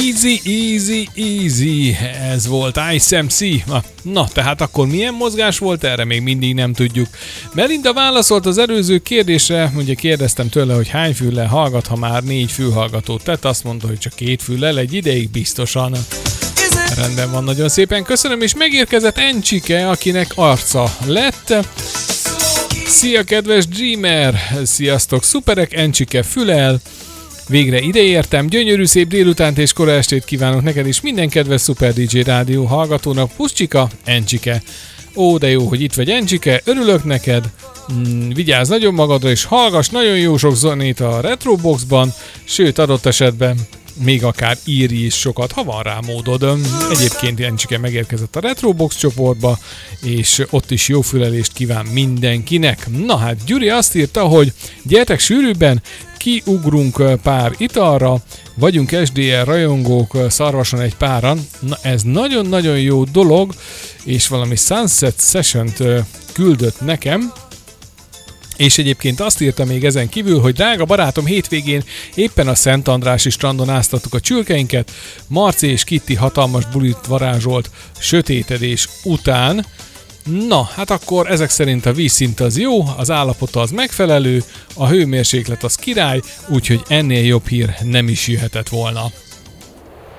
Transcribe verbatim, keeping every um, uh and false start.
Easy, easy, easy. Ez volt Ice em cé. Na, na, tehát akkor milyen mozgás volt? Erre még mindig nem tudjuk. Melinda válaszolt az előző kérdésre, ugye kérdeztem tőle, hogy hány füllel hallgat, ha már négy fülhallgatót tett, azt mondta, hogy csak két füllel egy ideig biztosan. Rendben van, nagyon szépen köszönöm, és megérkezett Encsike, akinek arca lett. Szia, kedves Dreamer! Sziasztok, szuperek, Encsike fülel. Végre ideértem, gyönyörű szép délutánt és kora estét kívánok neked is, minden kedves Super dé dzsé rádió hallgatónak, Puszcsika, Encsike. Ó, de jó, hogy itt vagy, Encsike, örülök neked. Mm, vigyázz nagyon magadra, és hallgass nagyon jó sok zenét a Retroboxban, sőt, adott esetben még akár írj is sokat, ha van rá módod. Egyébként Encsike megérkezett a Retrobox csoportba, és ott is jó fülelést kíván mindenkinek. Na hát, Gyuri azt írta, hogy gyertek sűrűbben, kiugrunk pár italra, vagyunk es dé er rajongók Szarvason egy páran. Na, ez nagyon-nagyon jó dolog, és valami Sunset Session-t küldött nekem, és egyébként azt írta még ezen kívül, hogy drága barátom, hétvégén éppen a Szent Andrássy strandon áztattuk a csülkeinket, Marci és Kitti hatalmas bulit varázsolt sötétedés után. Na, hát akkor ezek szerint a vízszint az jó, az állapota az megfelelő, a hőmérséklet az király, úgyhogy ennél jobb hír nem is jöhetett volna.